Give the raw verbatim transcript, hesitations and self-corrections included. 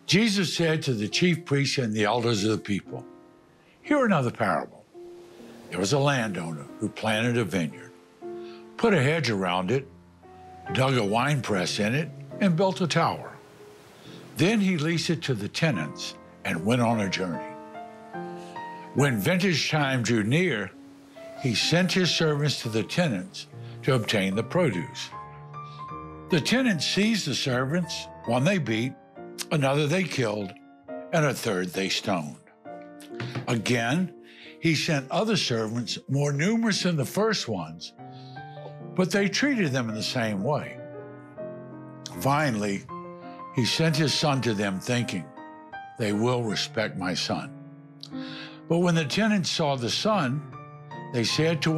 Jesus said to the chief priests and the elders of the people, "Hear another parable. There was a landowner who planted a vineyard, put a hedge around it, dug a winepress in it, and built a tower. Then he leased it to the tenants and went on a journey. When vintage time drew near, he sent his servants to the tenants to obtain the produce. The tenants seized the servants, one they beat, another they killed, and a third they stoned. Again, he sent other servants more numerous than the first ones, but they treated them in the same way. Finally, he sent his son to them, thinking, 'They will respect my son.' But when the tenants saw the son, they said to